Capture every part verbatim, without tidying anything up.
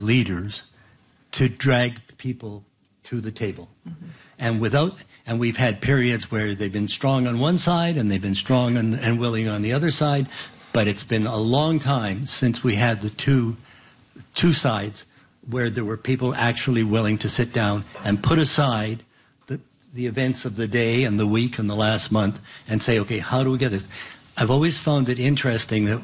leaders to drag people to the table. Mm-hmm. And without, and we've had periods where they've been strong on one side and they've been strong on, and willing on the other side, but it's been a long time since we had the two, two sides where there were people actually willing to sit down and put aside the, the events of the day and the week and the last month and say, okay, how do we get this? I've always found it interesting that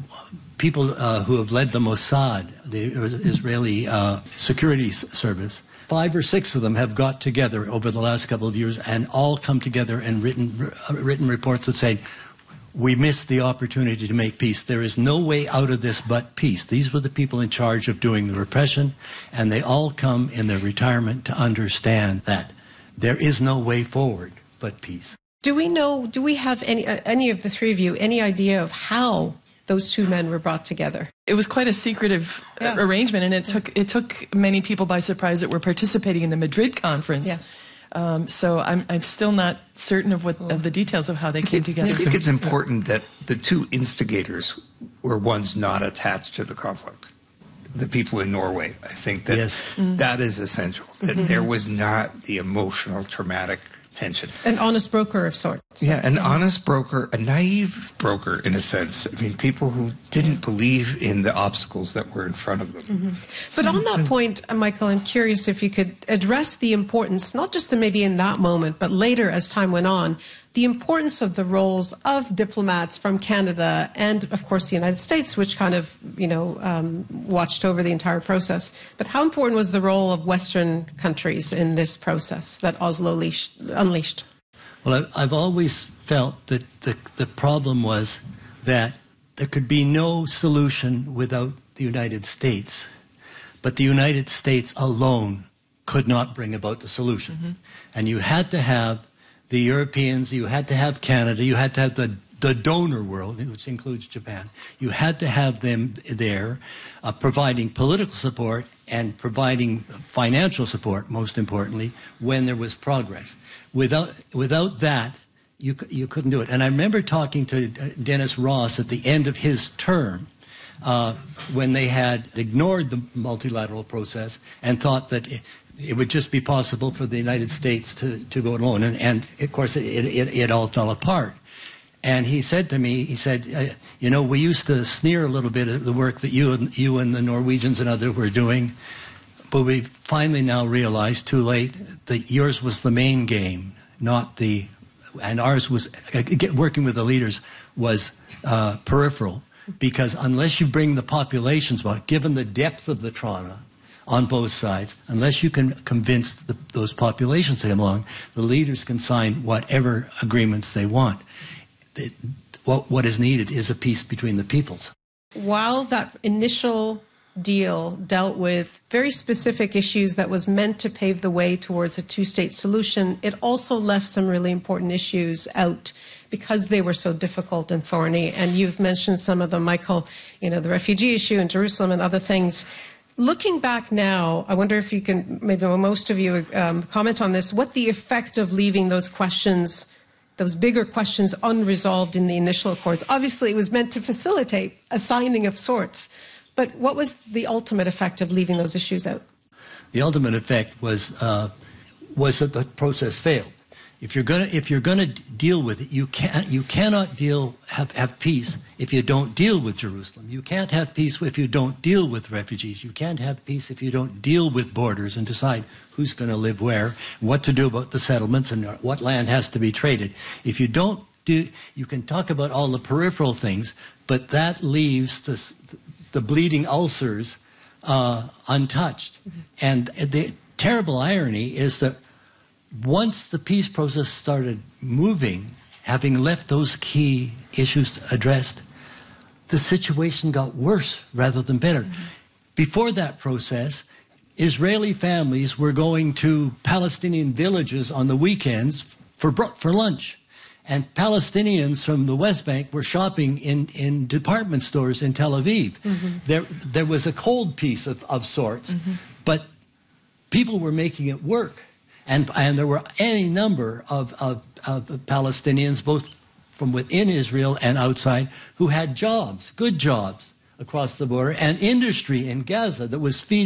people uh, who have led the Mossad, the Israeli uh, security service, five or six of them have got together over the last couple of years and all come together and written, uh, written reports that say, we missed the opportunity to make peace. There is no way out of this but peace. These were the people in charge of doing the repression, and they all come in their retirement to understand that there is no way forward but peace. Do we know, do we have any, uh, any of the three of you, any idea of how those two men were brought together? It was quite a secretive yeah. arrangement, and it took it took many people by surprise that were participating in the Madrid conference. Yes. Um, so I'm I'm still not certain of what of the details of how they came together. I think it's important that the two instigators were ones not attached to the conflict. The people in Norway. I think that yes. mm. that is essential. That mm-hmm. there was not the emotional, traumatic tension. An honest broker of sorts. Yeah, an honest broker, a naive broker in a sense. I mean, people who didn't believe in the obstacles that were in front of them. Mm-hmm. But on that point, Michael, I'm curious if you could address the importance, not just maybe in that moment, but later as time went on, the importance of the roles of diplomats from Canada and, of course, the United States, which kind of, you know, um, watched over the entire process. But how important was the role of Western countries in this process that Oslo leashed, unleashed? Well, I've always felt that the, the problem was that there could be no solution without the United States, but the United States alone could not bring about the solution. Mm-hmm. And you had to have the Europeans, you had to have Canada, you had to have the, the donor world, which includes Japan. You had to have them there uh, providing political support and providing financial support, most importantly, when there was progress. Without, without that, you, you couldn't do it. And I remember talking to Dennis Ross at the end of his term uh, when they had ignored the multilateral process and thought that it, it would just be possible for the United States to, to go alone. And, and of course, it, it, it all fell apart. And he said to me, he said, uh, you know, we used to sneer a little bit at the work that you and, you and the Norwegians and others were doing, but we finally now realized, too late, that yours was the main game, not the, and ours was, uh, working with the leaders was uh, peripheral. Because unless you bring the populations back, given the depth of the trauma on both sides, unless you can convince the, those populations to come along, the leaders can sign whatever agreements they want. It, what, what is needed is a peace between the peoples. While that initial deal dealt with very specific issues that was meant to pave the way towards a two-state solution, it also left some really important issues out because they were so difficult and thorny. And you've mentioned some of them, Michael, you know, the refugee issue in Jerusalem and other things. Looking back now, I wonder if you can, maybe most of you um, comment on this, what the effect of leaving those questions, those bigger questions unresolved in the initial accords. Obviously, it was meant to facilitate a signing of sorts. But what was the ultimate effect of leaving those issues out? The ultimate effect was uh, was that the process failed. If you're gonna if you're gonna deal with it, you can't you cannot deal have have peace if you don't deal with Jerusalem. You can't have peace if you don't deal with refugees. You can't have peace if you don't deal with borders and decide who's going to live where, what to do about the settlements, and what land has to be traded. If you don't do, you can talk about all the peripheral things, but that leaves the the bleeding ulcers uh, untouched. Mm-hmm. And the terrible irony is that once the peace process started moving, having left those key issues addressed, the situation got worse rather than better. Mm-hmm. Before that process, Israeli families were going to Palestinian villages on the weekends for, for lunch. And Palestinians from the West Bank were shopping in, in department stores in Tel Aviv. Mm-hmm. There, there was a cold peace of, of sorts, mm-hmm. but people were making it work. And, and there were any number of, of, of Palestinians, both from within Israel and outside, who had jobs, good jobs across the border, and industry in Gaza that was feeding